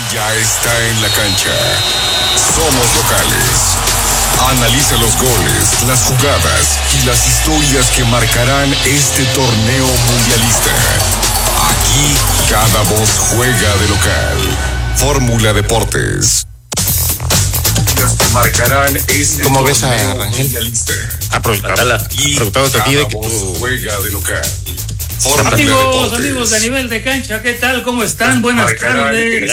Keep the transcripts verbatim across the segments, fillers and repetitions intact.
ya está en la cancha. Somos locales. Analiza los goles, las jugadas y las historias que marcarán este torneo mundialista. Aquí cada voz juega de local. Fórmula Deportes. Las que marcarán este ¿Cómo ves a Rangel? Preguntado te pide que tú juega de local. Amigos, amigos de Nivel de Cancha, ¿qué tal? ¿Cómo están? Buenas tardes.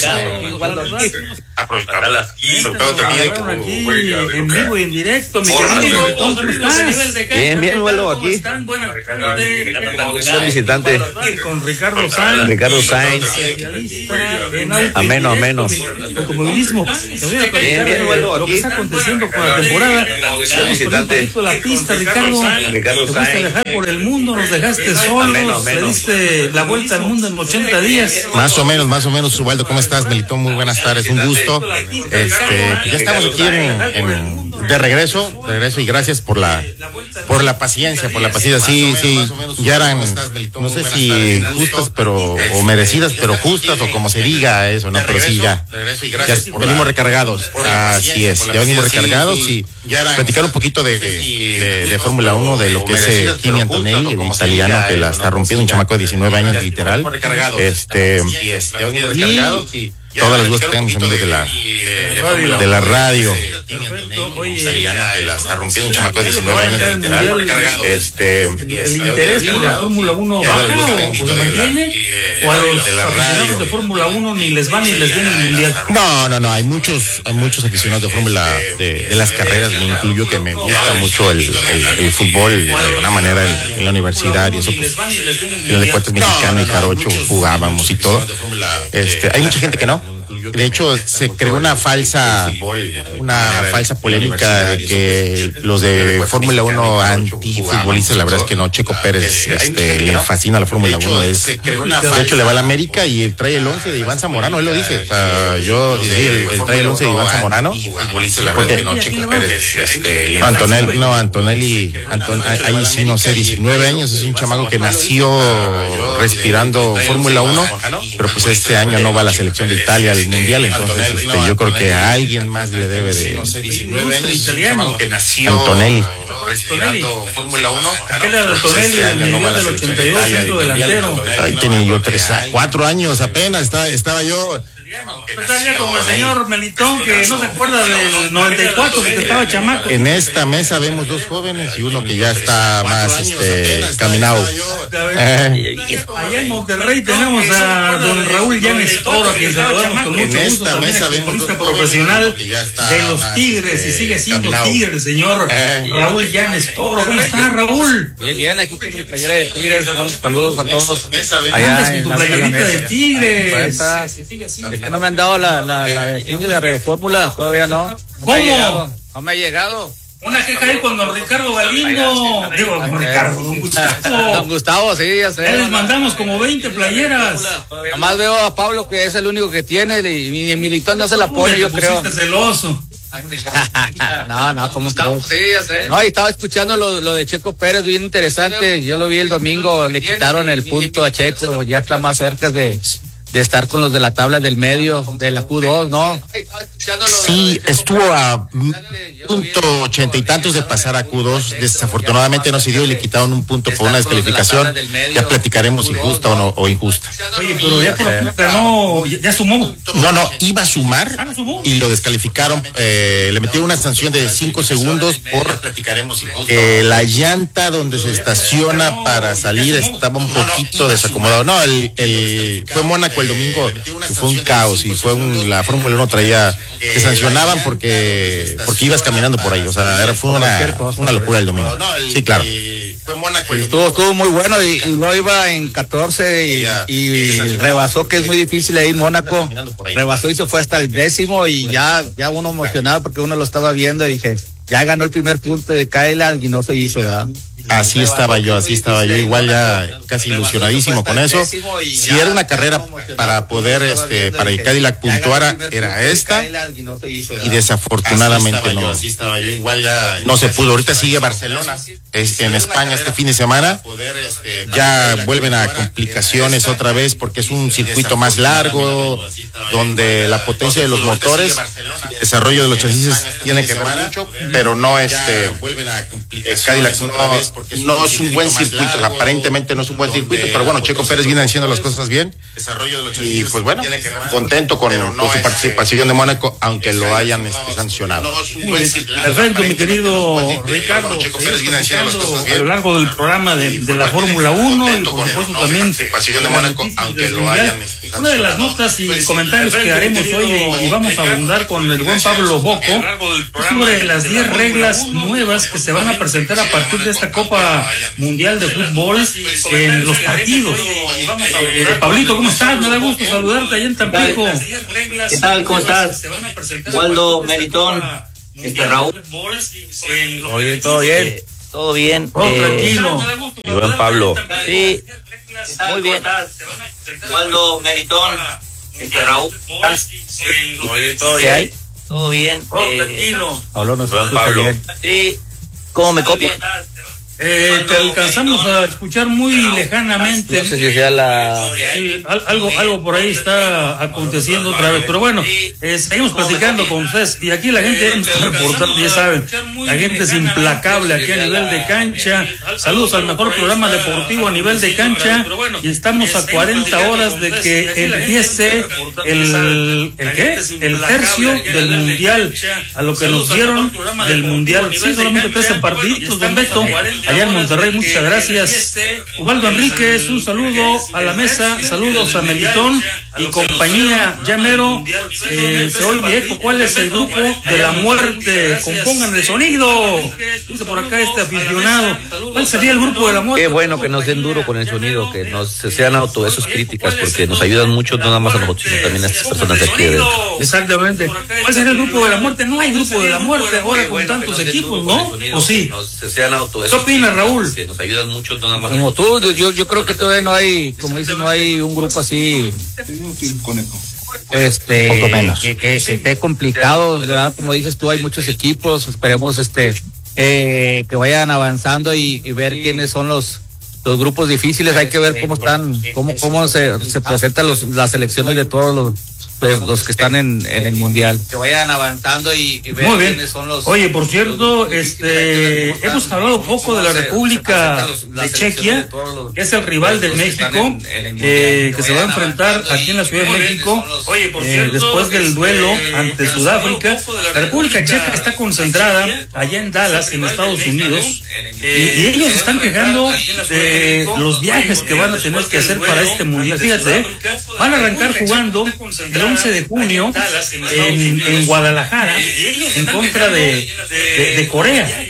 Aquí en vivo y en directo, mi querido. ¿Cómo estás? Bien, bien, vuelo aquí. Buenas tardes. Soy visitante. Con Ricardo Sainz. Ricardo Sainz. Ameno, ameno. Automovilismo. Bien, bien, vuelo Lo que aquí. está aconteciendo con la temporada. Soy visitante. La pista, Ricardo. Ricardo Te fuiste a Sainz. dejar por el mundo, nos dejaste solos. Ameno, ameno. Le diste la vuelta al mundo en ochenta días. Más o menos, más o menos, Ubaldo, ¿cómo estás, Melitón? Muy buenas tardes, un gusto. Este, ya estamos aquí en, en- de regreso, de regreso y gracias por la, por la paciencia, por la paciencia. Sí, sí, ya eran, no sé si justas, pero, o merecidas, pero justas, o como se diga eso, ¿no? Pero sí, ya, ya venimos recargados. Así es, ya venimos recargados y platicar un poquito de, de, de, de Fórmula uno, de lo que es eh, Kimi Antonelli, el italiano que la está rompiendo, un chamaco de diecinueve años, literal. Este, y todas las dudas que tenemos amigos de la, de la radio. Que la está rompiendo, un chamaco de diecinueve años, literal. Este, ¿El interés por la Fórmula uno baja o se mantiene? ¿O a los aficionados de Fórmula uno ni les va ni les viene el mundial? No, no, no, hay muchos, hay muchos aficionados de Fórmula, de, de las carreras, me incluyo, que me gusta mucho el, el, el fútbol, de alguna manera en, en la universidad y eso, pues, en de cuentas mexicano y jarocho jugábamos y todo. Este, hay mucha gente que no. De hecho, se creó una falsa, una falsa polémica de que los de Fórmula uno antifutbolistas, la verdad es que no. Checo Pérez, este, le fascina la Fórmula uno, es, de hecho le va a la América y trae el once de Iván Zamorano, él lo dice. O sea, yo, sí, él, él trae el once de Iván Zamorano. Porque no, Checo Pérez, este, Antonelli, no, Antonelli, Anton, ahí sí, no sé, diecinueve años, es un chamaco que nació respirando Fórmula uno, pero pues este año no va a la selección de Italia al mundial, entonces este, yo creo que a alguien más le debe de Italiano. Antonelli. Respirando Fórmula uno. Aquel era Antonelli del mundial del ochenta y dos, centro delantero. Ahí tenía yo tres, cuatro años apenas, estaba, estaba yo. Estaría como el señor Melitón, que no se acuerda del noventa y cuatro, porque estaba chamaco. En esta mesa vemos dos jóvenes y uno que ya está más este caminado. Eh, Allá en Monterrey tenemos a don Raúl Llanes Toro, a quien saludamos con mucho En gusto, esta también mesa vemos futbolista dos profesional jóvenes que ya está de los más, Tigres, y este, sigue siendo caminado. Tigre, el señor Eh. Raúl Llanes Toro. ¿Cómo está, Raúl? Bien, bien, aquí con mi playera de Tigres. Saludos a todos. Andas Allá con en tu la playerita de mesa. Tigres. Es que no me han dado la, la, la de la Fórmula, todavía no. No ¿Cómo? me ha llegado. No me ha llegado. Una queja ahí con don Ricardo Galindo. Digo, don Ricardo, don Don Gustavo. Gustavo, sí, ya sé. Ya les mandamos como veinte playeras. Nomás veo a Pablo, que es el único que tiene, y mi Militón no se la pone, yo Te creo. pusiste celoso. No, no, ¿cómo estamos? Sí, ya sé. No, y estaba escuchando lo, lo de Checo Pérez, bien interesante. Yo lo vi el domingo, le quitaron el punto a Checo, ya está más cerca de, de estar con los de la tabla del medio, de la Q dos, ¿no? Sí, estuvo a punto ochenta y tantos de pasar a Q dos, desafortunadamente no se dio y le quitaron un punto por una descalificación. Ya platicaremos si justa o no, o injusta. Oye, pero ya por la puta, no, ya, ya sumó. No, no, iba a sumar Ah, ¿no sumó? y lo descalificaron, eh, le metieron una sanción de cinco segundos por eh, la llanta donde se estaciona para salir estaba un poquito desacomodado. No, el, el fue Mónaco el domingo, y fue un caos y fue un, la Fórmula uno traía, te sancionaban porque porque ibas caminando por ahí, o sea, era, fue una, una locura el domingo. Sí, claro. Estuvo, estuvo muy bueno y, y no iba en catorce y, y rebasó, que es muy difícil ahí en Mónaco. Rebasó y se fue hasta el décimo y ya, ya uno emocionado porque uno lo estaba viendo y dije, ya ganó el primer punto de Kylan y no se hizo, ¿verdad? Así estaba yo, así estaba yo, igual ya casi ilusionadísimo con eso. Si era una carrera para poder, este, para que Cadillac puntuara, era esta, y desafortunadamente no, no se pudo. Ahorita sigue Barcelona, es en España este fin de semana, ya vuelven a complicaciones otra vez porque es un circuito más largo, donde la potencia de los motores, el desarrollo de los chasis tiene que ver mucho, pero no este, Cadillac no, no es un buen circuito, aparentemente no es un buen circuito, pero bueno, Checo Pérez viene haciendo las cosas bien, y pues bueno, contento con, con su participación de Mónaco, aunque lo hayan este, sancionado. Perfecto, mi querido Ricardo, a lo largo del programa de, de la Fórmula uno y por supuesto también de Mónaco, aunque lo hayan una de las notas y comentarios que haremos hoy y vamos a abundar con el buen Pablo Boco es sobre las diez reglas nuevas que se van a presentar a partir de esta Copa Mundial de Fútbol en los partidos. Eh, Pablito, ¿cómo estás? Me da gusto saludarte allá en Tampico. ¿Qué tal? ¿Cómo estás? Waldo, Meritón, este Raúl. Oye, ¿todo bien? Todo bien. Oh, eh, tranquilo. Mi buen Pablo. Sí, muy bien. Waldo, Meritón, este Raúl. ¿Qué hay? Todo bien. Oh, tranquilo. Pablo, nos Pablo. Sí, ¿cómo me copian? Eh, te alcanzamos a escuchar muy lejanamente. No sé si sea la... Sí, algo, algo por ahí está aconteciendo otra vez, pero bueno, eh, seguimos platicando con ustedes y aquí la gente está reportando, ya saben, la gente es implacable aquí a nivel de cancha. Saludos al mejor programa deportivo a nivel de cancha y estamos a cuarenta horas de que empiece el, ¿el qué? El tercio del mundial, a lo que nos dieron del mundial. Sí, solamente trece partiditos, don Beto, allá en Monterrey. Muchas gracias. Ubaldo Enríquez, un saludo a la mesa, saludos a Melitón y compañía. Llamero, eh, se oye eco. ¿Cuál es el grupo de la muerte? Compongan el sonido. Dice por acá este aficionado. ¿Cuál sería el grupo de la muerte? Qué bueno que nos den duro con el sonido, que nos sean auto esos críticas, porque nos ayudan mucho, no nada más a nosotros, sino también a estas personas de aquí adentro. Exactamente. ¿Cuál sería el grupo de la muerte? No hay grupo de la muerte ahora con tantos equipos, ¿no? ¿O sí? ¿Qué opinas, Raúl? Que nos ayudan mucho, no nada más. Como tú, yo, yo creo que todavía no hay, como dicen, no hay un grupo así. Este, poco menos. Que, que, que esté complicado, ¿verdad? Como dices tú, hay muchos equipos, esperemos este eh, que vayan avanzando y, y ver quiénes son los los grupos difíciles. Hay que ver cómo están, cómo cómo se, se presentan los, las selecciones de todos los pues, los que están en, en el mundial. Que vayan avanzando y, y ver Muy bien. quiénes son los. Oye, por cierto, este hemos hablado poco de la República de Chequia, que es el rival de México, eh, que se va a enfrentar aquí en la Ciudad de México, eh, después del duelo ante Sudáfrica. La República Checa está concentrada allá en Dallas, en Estados Unidos, y, y ellos están quejando de los viajes que van a tener que hacer para este mundial. Fíjate, ¿eh? Van a arrancar jugando el once de junio en, en Guadalajara en contra de, de, de Corea.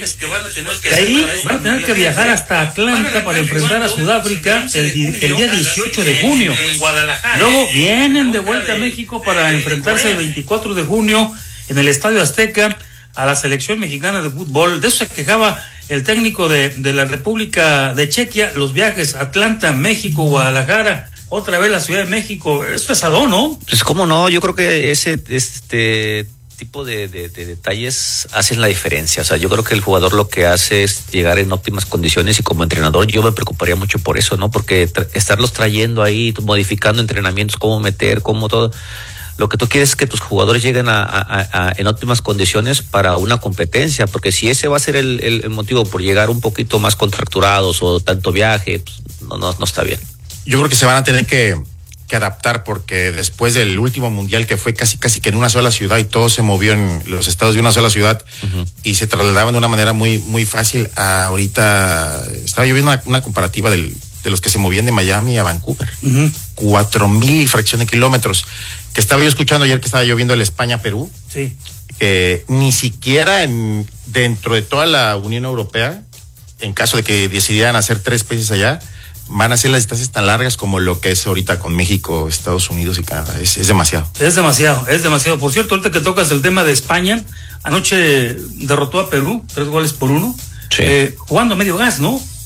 De ahí van a tener que viajar hasta Atlanta para enfrentar a Sudáfrica el, el día dieciocho de junio. Luego vienen de vuelta a México para enfrentarse el veinticuatro de junio en el Estadio Azteca a la selección mexicana de fútbol. De eso se quejaba el técnico de, de la República de Chequia, los viajes Atlanta, México, Guadalajara. Otra vez la Ciudad de México, es pesado, ¿no? Pues cómo no, yo creo que ese este tipo de, de, de detalles hacen la diferencia. O sea, yo creo que el jugador lo que hace es llegar en óptimas condiciones y como entrenador yo me preocuparía mucho por eso, ¿no? Porque tra- estarlos trayendo ahí, modificando entrenamientos, cómo meter, cómo todo. Lo que tú quieres es que tus jugadores lleguen a, a, a en óptimas condiciones para una competencia, porque si ese va a ser el, el, el motivo por llegar un poquito más contracturados o tanto viaje, pues no, no, no está bien. Yo creo que se van a tener que, que adaptar porque después del último mundial que fue casi casi que en una sola ciudad y todo se movió en los estados de una sola ciudad uh-huh. y se trasladaban de una manera muy muy fácil a ahorita. Estaba yo viendo una, una comparativa del, de los que se movían de Miami a Vancouver. Uh-huh. Cuatro mil fracción de kilómetros. Que estaba yo escuchando ayer que estaba yo viendo el España-Perú. Sí. Que ni siquiera en, dentro de toda la Unión Europea, en caso de que decidieran hacer tres países allá, van a ser las distancias tan largas como lo que es ahorita con México, Estados Unidos y Canadá. Es, es demasiado. Es demasiado, es demasiado. Por cierto, ahorita que tocas el tema de España, anoche derrotó a Perú, tres goles por uno, sí. eh, jugando medio gas, ¿no?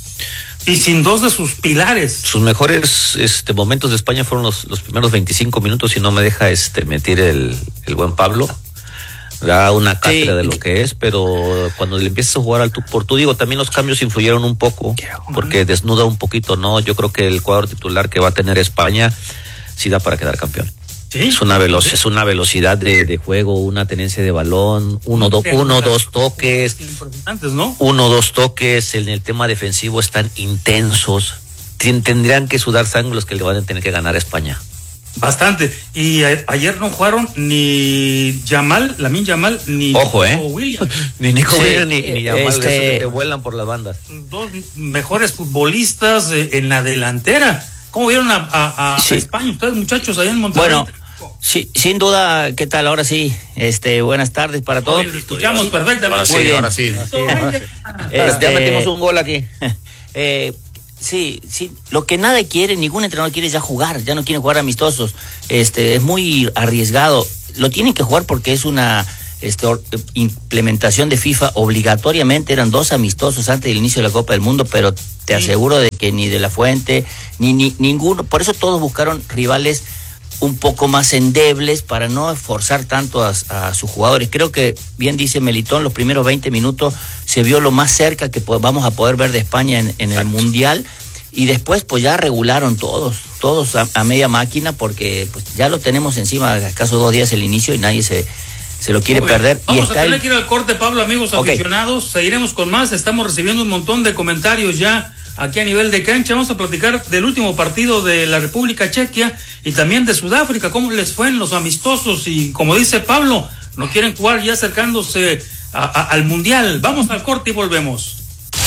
Y sin dos de sus pilares. Sus mejores este, momentos de España fueron los, los primeros veinticinco minutos, si no me deja este meter el, el buen Pablo. Da una cátedra sí. de lo que es, pero cuando le empiezas a jugar al tú por tú, digo, también los cambios influyeron un poco, porque desnuda un poquito, ¿no? Yo creo que el cuadro titular que va a tener España sí da para quedar campeón. ¿Sí? Es una veloc- ¿Sí? es una velocidad de, de juego, una tenencia de balón, uno, do- uno dos toques, ¿no? uno, dos toques, en el tema defensivo están intensos. Tien- tendrían que sudar sangre los que le van a tener que ganar a España. Bastante. Y a, ayer no jugaron ni Yamal, Lamine Yamal, ni Ojo, ¿eh? Williams. Ni Nico Sí, Williams ni, ni Yamal, este... esos que te vuelan por las bandas. Dos mejores futbolistas eh, en la delantera. ¿Cómo vieron a, a, a Sí. España ustedes, muchachos, allá en Monterrey? Bueno, sí, sin duda, ¿qué tal? Ahora sí, este, buenas tardes para todos. Oye, lo escuchamos perfectamente. Sí, ahora sí. Este, Ya metimos un gol aquí. Eh, sí, sí, lo que nadie quiere, ningún entrenador quiere es ya jugar, ya no quieren jugar amistosos. Este, es muy arriesgado. Lo tienen que jugar porque es una este, or- implementación de FIFA obligatoriamente. Eran dos amistosos antes del inicio de la Copa del Mundo, pero te aseguro de que ni De La Fuente, ni, ni ninguno, por eso todos buscaron rivales un poco más endebles para no esforzar tanto a, a sus jugadores. Creo que, bien dice Melitón, los primeros veinte minutos se vio lo más cerca que po- vamos a poder ver de España en, en el Mundial, y después pues ya regularon todos, todos a, a media máquina, porque pues ya lo tenemos encima, acaso dos días el inicio y nadie se, se lo quiere perder. Vamos y a está tener el... que ir al corte, Pablo, amigos Okay. aficionados. Seguiremos con más. Estamos recibiendo un montón de comentarios ya aquí a nivel de cancha. Vamos a platicar del último partido de la República Chequia y también de Sudáfrica, cómo les fue en los amistosos, y como dice Pablo, no quieren jugar ya acercándose a, a, al Mundial. Vamos al corte y volvemos.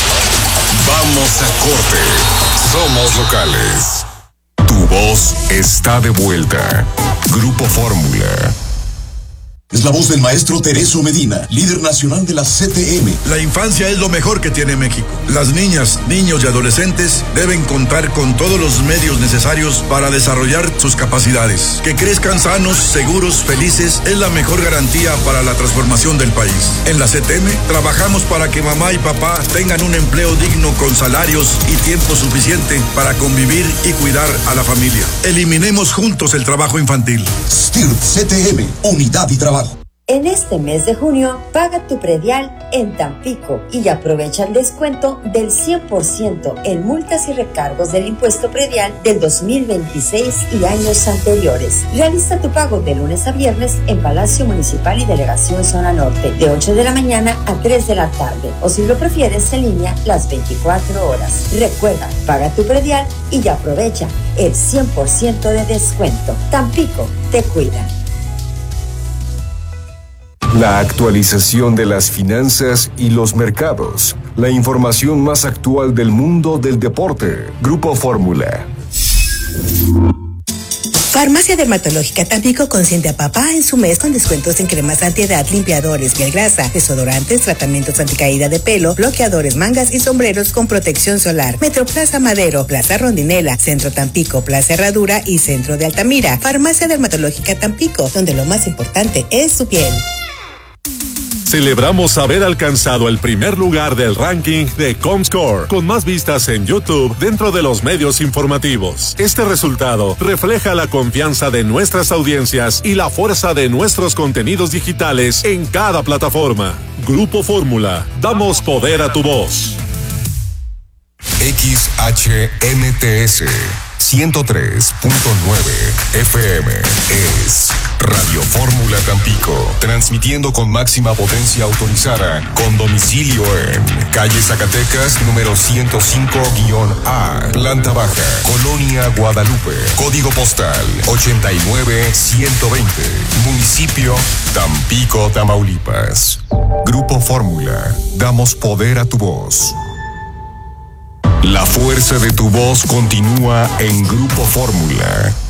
Vamos a corte. Somos locales. Tu voz está de vuelta. Grupo Fórmula. Es la voz del maestro Tereso Medina, líder nacional de la C T M. La infancia es lo mejor que tiene México. Las niñas, niños y adolescentes deben contar con todos los medios necesarios para desarrollar sus capacidades. Que crezcan sanos, seguros, felices es la mejor garantía para la transformación del país. En la C T M trabajamos para que mamá y papá tengan un empleo digno con salarios y tiempo suficiente para convivir y cuidar a la familia. Eliminemos juntos el trabajo infantil. S T I R P C T M, unidad y trabajo. En este mes de junio, paga tu predial en Tampico y aprovecha el descuento del cien por ciento en multas y recargos del impuesto predial del dos mil veintiséis y años anteriores. Realiza tu pago de lunes a viernes en Palacio Municipal y Delegación Zona Norte, de ocho de la mañana a tres de la tarde, o si lo prefieres en línea, las veinticuatro horas. Recuerda, paga tu predial y aprovecha el cien por ciento de descuento. Tampico te cuida. La actualización de las finanzas y los mercados. La información más actual del mundo del deporte. Grupo Fórmula. Farmacia Dermatológica Tampico consiente a papá en su mes con descuentos en cremas antiedad, limpiadores, piel grasa, desodorantes, tratamientos anticaída de pelo, bloqueadores, mangas y sombreros con protección solar. Metroplaza Madero, Plaza Rondinela, Centro Tampico, Plaza Herradura y Centro de Altamira. Farmacia Dermatológica Tampico, donde lo más importante es su piel. Celebramos haber alcanzado el primer lugar del ranking de Comscore, con más vistas en YouTube dentro de los medios informativos. Este resultado refleja la confianza de nuestras audiencias y la fuerza de nuestros contenidos digitales en cada plataforma. Grupo Fórmula, damos poder a tu voz. X H M T S ciento tres punto nueve F M es Radio Fórmula Tampico, transmitiendo con máxima potencia autorizada, con domicilio en calle Zacatecas, número ciento cinco A, planta baja, Colonia Guadalupe, código postal ochenta y nueve ciento veinte, municipio Tampico, Tamaulipas. Grupo Fórmula, damos poder a tu voz. La fuerza de tu voz continúa en Grupo Fórmula.